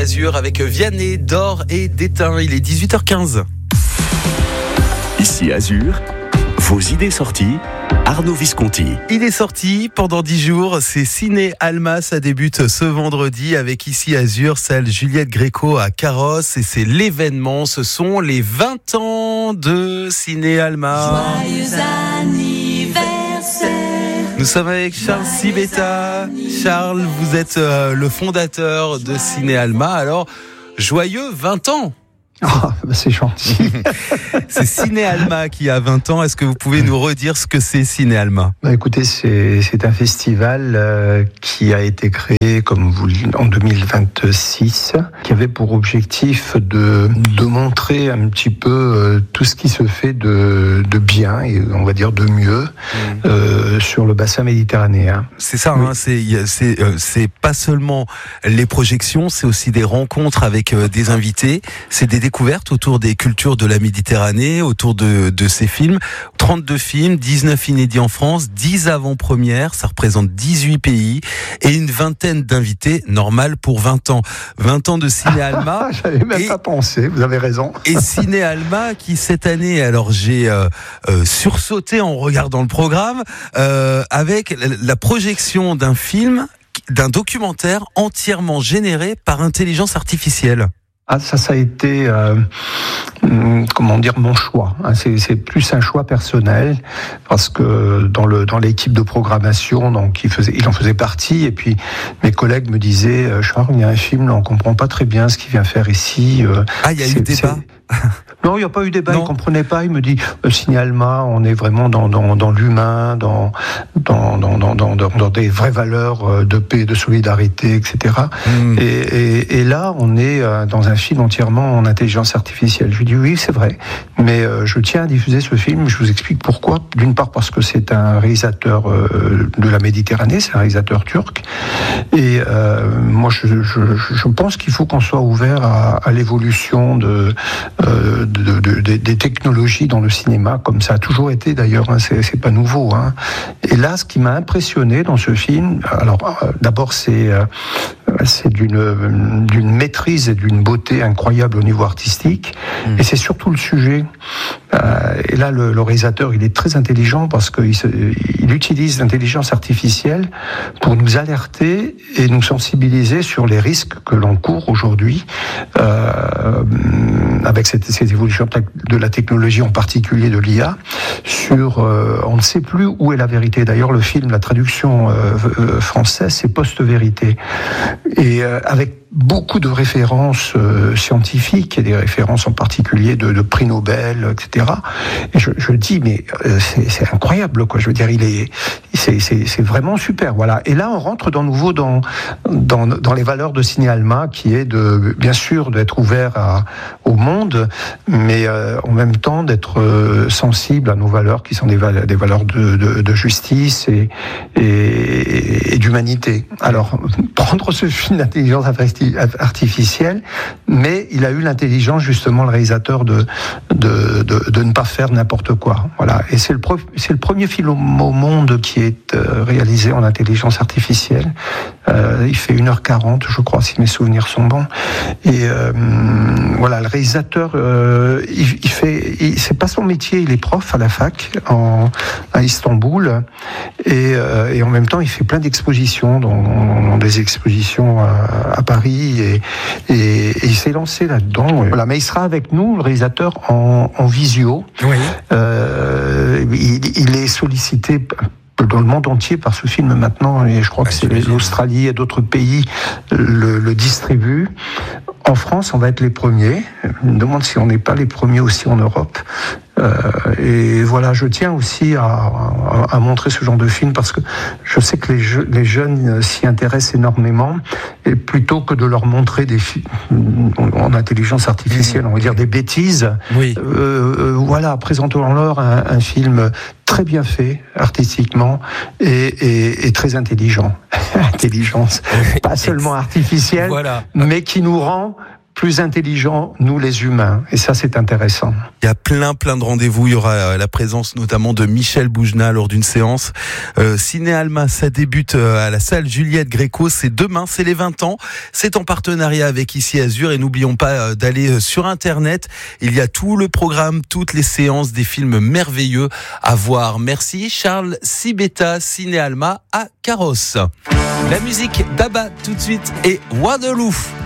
Azur avec Vianney, d'Or et d'Étain. Il est 18h15. Ici Azur, vos idées sorties, Arnaud Visconti. Il est sorti pendant 10 jours, c'est Ciné Alma, ça débute ce vendredi avec Ici Azur, salle Juliette Gréco à Carrosse, et c'est l'événement, ce sont les 20 ans de Ciné Alma. Joyeux anniversaire. Nous sommes avec Charles Sibetta. Charles, vous êtes le fondateur de Ciné Alma, alors joyeux 20 ans. Ah, c'est gentil. C'est Ciné Alma qui a 20 ans. Est-ce que vous pouvez nous redire ce que c'est Ciné Alma ? Écoutez, c'est un festival qui a été créé en 2026, qui avait pour objectif de montrer un petit peu tout ce qui se fait de bien et on va dire de mieux sur le bassin méditerranéen. C'est ça, oui. C'est pas seulement les projections, c'est aussi des rencontres avec des invités, c'est des découvertes autour des cultures de la Méditerranée, autour de ces films. 32 films, 19 inédits en France, 10 avant-premières, ça représente 18 pays et une vingtaine d'invités, normal pour 20 ans. 20 ans de Ciné Alma. J'avais même pas pensé, vous avez raison. Et Ciné Alma qui cette année, alors j'ai sursauté en regardant le programme, avec la projection d'un film, d'un documentaire entièrement généré par intelligence artificielle. Ah, ça a été, mon choix. C'est plus un choix personnel parce que dans l'équipe de programmation, donc il en faisait partie. Et puis mes collègues me disaient, Charles, il y a un film, on comprend pas très bien ce qu'il vient faire ici. Il y a eu débat. Non, il n'y a pas eu débat. Il ne comprenait pas. Il me dit, Ciné Alma, on est vraiment dans l'humain, dans des vraies valeurs de paix, de solidarité, etc. Et là, on est dans un film entièrement en intelligence artificielle. Je lui dis oui, c'est vrai, mais je tiens à diffuser ce film. Je vous explique pourquoi. D'une part parce que c'est un réalisateur de la Méditerranée, c'est un réalisateur turc. Et moi, je pense qu'il faut qu'on soit ouvert à l'évolution des technologies dans le cinéma, comme ça a toujours été d'ailleurs, c'est pas nouveau. Et là, ce qui m'a impressionné dans ce film, alors d'abord c'est d'une maîtrise et d'une beauté incroyable au niveau artistique, et c'est surtout le sujet. Et là, le réalisateur, il est très intelligent parce qu'il utilise l'intelligence artificielle pour nous alerter et nous sensibiliser sur les risques que l'on court aujourd'hui avec cette évolution de la technologie, en particulier de l'IA, on ne sait plus où est la vérité. D'ailleurs, le film, la traduction française, c'est post-vérité. Et avec beaucoup de références scientifiques et des références en particulier de prix Nobel, etc. Et je dis, mais c'est incroyable, quoi. Je veux dire, c'est vraiment super, voilà. Et là, on rentre de nouveau dans les valeurs de Ciné Alma, qui est bien sûr d'être ouvert au monde, mais en même temps d'être sensible à nos valeurs, qui sont des valeurs de justice et d'humanité. Alors, prendre ce film d'intelligence artificielle, mais il a eu l'intelligence, justement, le réalisateur de ne pas faire n'importe quoi. Voilà. Et c'est le premier film au monde qui est réalisé en intelligence artificielle. Il fait 1h40, je crois, si mes souvenirs sont bons. Et voilà, le réalisateur, c'est pas son métier, il est prof à la fac à Istanbul, et en même temps, il fait plein d'expositions, dans des expositions à Paris, et il s'est lancé là-dedans. Voilà, mais il sera avec nous, le réalisateur, en visio. Oui. Il est sollicité dans le monde entier par ce film maintenant, et je crois que c'est l'Australie et d'autres pays le distribuent. En France, on va être les premiers. Je me demande si on n'est pas les premiers aussi en Europe. Et voilà, je tiens aussi à montrer ce genre de film parce que je sais que les jeunes s'y intéressent énormément, et plutôt que de leur montrer des films en intelligence artificielle, on va dire des bêtises, voilà, présentons-leur un film très bien fait artistiquement et très intelligent. Intelligence, pas seulement artificielle, mais qui nous rend plus intelligents, nous les humains. Et ça, c'est intéressant. Il y a plein de rendez-vous. Il y aura la présence notamment de Michel Boujna lors d'une séance. Ciné Alma, ça débute à la salle Juliette Gréco. C'est demain, c'est les 20 ans. C'est en partenariat avec Ici Azur. Et n'oublions pas d'aller sur Internet. Il y a tout le programme, toutes les séances, des films merveilleux à voir. Merci Charles Sibeta, Ciné Alma à Carrosse. La musique d'Abba tout de suite et Waterloo.